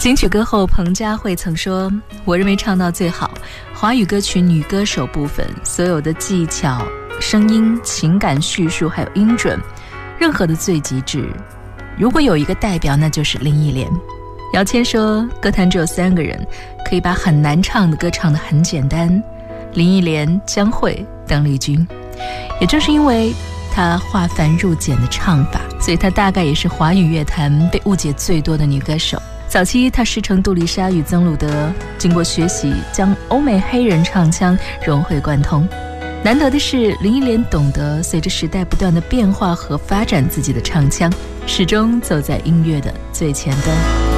金曲歌后彭佳慧曾说，我认为唱到最好华语歌曲女歌手部分，所有的技巧、声音、情感叙述还有音准，任何的最极致，如果有一个代表，那就是林忆莲。姚谦说，歌坛只有3个人可以把很难唱的歌唱得很简单，林忆莲、江蕙、邓丽君。也正是因为她化繁入简的唱法，所以她大概也是华语乐坛被误解最多的女歌手。早期她师承杜丽莎与曾路德，经过学习将欧美黑人唱腔融会贯通。难得的是，林忆莲懂得随着时代不断的变化和发展自己的唱腔，始终走在音乐的最前端。